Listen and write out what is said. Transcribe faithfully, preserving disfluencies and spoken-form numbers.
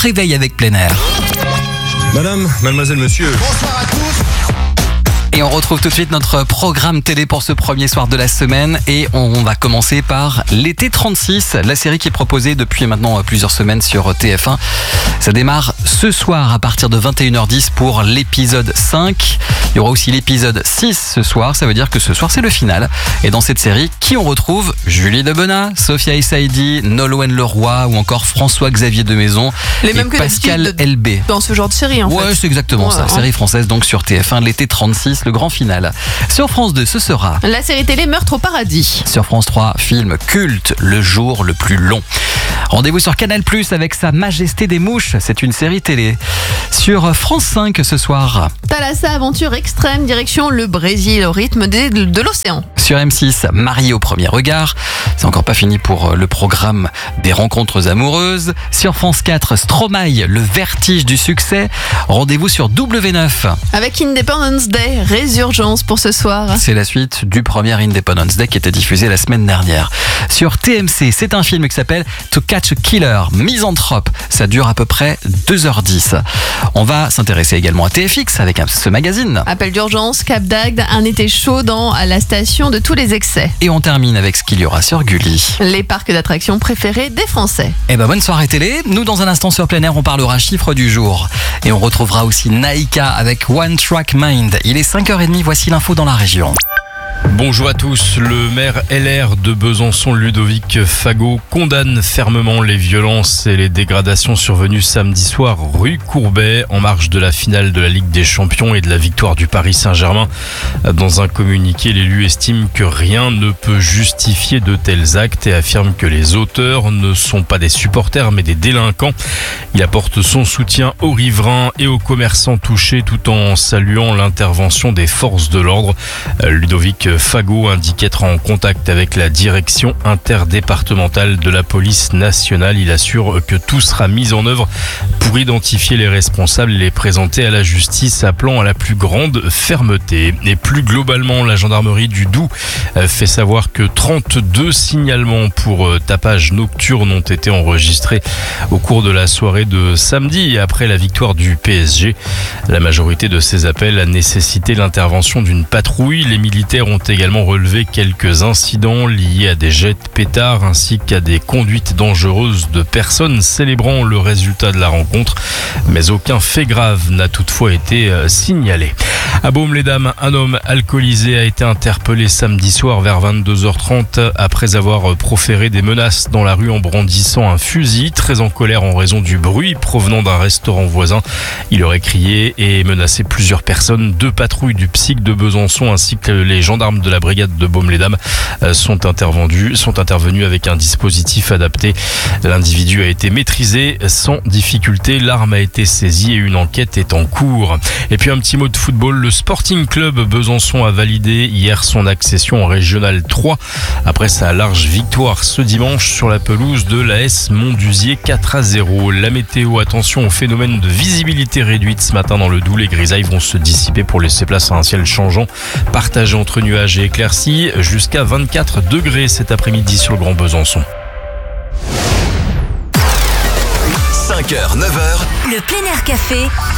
réveil avec plein air. Madame, mademoiselle, monsieur. Bonsoir à tous. Et on retrouve tout de suite notre programme télé pour ce premier soir de la semaine. Et on va commencer par l'été trente-six, la série qui est proposée depuis maintenant plusieurs semaines sur T F un. Ça démarre ce soir à partir de vingt et une heures dix pour l'épisode cinq. Il y aura aussi l'épisode six ce soir. Ça veut dire que ce soir, c'est le final. Et dans cette série, qui on retrouve? Julie Debenat, Sophia Essaidi, Nolwenn Leroy ou encore François-Xavier de Maison Les et mêmes que Pascal d'habitude L B. Dans ce genre de série, en fait. Ouais, c'est exactement Ouais, ça. hein. Série française donc sur T F un, l'été trente-six, le grand final. Sur France deux, ce sera... La série télé Meurtre au paradis. Sur France trois, film culte, Le jour le plus long. Rendez-vous sur Canal plus, avec Sa Majesté des Mouches, c'est une série télé. Sur France cinq ce soir. Thalassa, aventure extrême, direction le Brésil, au rythme des- de l'océan. Sur M six, Marié au premier regard. C'est encore pas fini pour le programme des rencontres amoureuses. Sur France quatre, Stromae, le vertige du succès. Rendez-vous sur W neuf. Avec Independence Day, résurgence pour ce soir. C'est la suite du premier Independence Day qui était diffusé la semaine dernière. Sur T M C, c'est un film qui s'appelle To Catch a Killer, Misanthrope. Ça dure à peu près deux heures dix. On va s'intéresser également à T F X avec un- ce magazine. Appel d'urgence, Cap d'Agde, un été chaud dans la station de tous les excès. Et on termine avec ce qu'il y aura sur Gulli. Les parcs d'attractions préférés des Français. Eh ben bonne soirée télé. Nous, dans un instant sur plein air, on parlera chiffre du jour. Et on retrouvera aussi Naïka avec One Track Mind. Il est cinq heures trente, voici l'info dans la région. Bonjour à tous. Le maire L R de Besançon, Ludovic Fagot, condamne fermement les violences et les dégradations survenues samedi soir rue Courbet en marge de la finale de la Ligue des Champions et de la victoire du Paris Saint-Germain. Dans un communiqué, l'élu estime que rien ne peut justifier de tels actes et affirme que les auteurs ne sont pas des supporters mais des délinquants. Il apporte son soutien aux riverains et aux commerçants touchés tout en saluant l'intervention des forces de l'ordre. Ludovic Fagot indique être en contact avec la direction interdépartementale de la police nationale. Il assure que tout sera mis en œuvre pour identifier les responsables et les présenter à la justice, appelant à la plus grande fermeté. Et plus globalement, la gendarmerie du Doubs fait savoir que trente-deux signalements pour tapage nocturne ont été enregistrés au cours de la soirée de samedi après la victoire du P S G. La majorité de ces appels a nécessité l'intervention d'une patrouille. Les militaires ont également relevé quelques incidents liés à des jets de pétards ainsi qu'à des conduites dangereuses de personnes célébrant le résultat de la rencontre. Mais aucun fait grave n'a toutefois été signalé. À Baume-les-Dames, un homme alcoolisé a été interpellé samedi soir vers vingt-deux heures trente après avoir proféré des menaces dans la rue en brandissant un fusil. Très en colère en raison du bruit provenant d'un restaurant voisin, il aurait crié et menacé plusieurs personnes. Deux patrouilles du P S I C de Besançon ainsi que les gendarmes de la brigade de Baume-les-Dames sont intervenus, sont intervenus avec un dispositif adapté. L'individu a été maîtrisé sans difficulté. L'arme a été saisie et une enquête est en cours. Et puis un petit mot de football. Le Sporting Club Besançon a validé hier son accession en Régional trois après sa large victoire ce dimanche sur la pelouse de l'A S Mondusier quatre à zéro. La météo, attention au phénomène de visibilité réduite ce matin dans le Doubs. Les grisailles vont se dissiper pour laisser place à un ciel changeant, partagé entre nuages et éclaircies, jusqu'à vingt-quatre degrés cet après-midi sur le Grand Besançon. cinq heures, neuf heures. Le plein air café